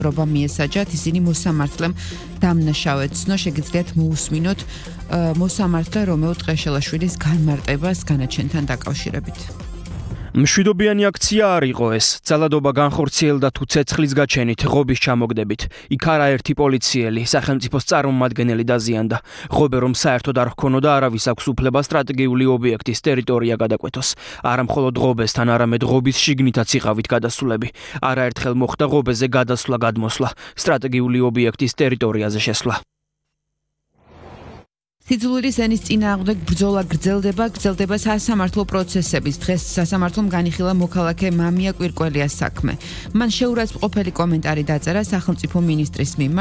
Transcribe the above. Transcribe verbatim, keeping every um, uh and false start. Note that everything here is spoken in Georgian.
რობა მიესაჯათ, ისინი მოსამართლემ დამნაშავედ ცნო, შეგიძლიათ მოусმინოთ მოსამართლე რომეო ტყეშელაშვილის განმარტებას განაჩენთან დაკავშირებით. მშვიდობიანი აქცია არ იყო ეს. ძალადობა განხორციელდა თუ ცეცხლის გაჩენით, ღობის ჩამოგდებით. იქ არაერთი პოლიციელი, სახელმწიფოს წარმომადგენელი დაზიანდა. ღობე რომ საერთოდ არ ჰქონოდა არავის აქვს უფლება სტრატეგიული ობიექტის ტერიტორია გადაკვეთოს. არა მხოლოდ ღობესთან, არამედ ღობის შიგნითაც იყავით გადასვლები. არაერთხელ მოხდა ღობეზე გადასვლა-გადმოსვლა, სტრატეგიული ობიექტის ტერიტორიაზე შესვლა. სიძულვილის ენის წინააღმდეგ ბრძოლა გრძელდება, გრძელდება სასამართლო პროცესების. დღეს სასამართლომ განიხილა მოქალაქე მამია კვირკველიას საქმე. მან შეურაცხმყოფელი კომენტარი დაწერა სახელმწიფო მინისტრის მიმართ.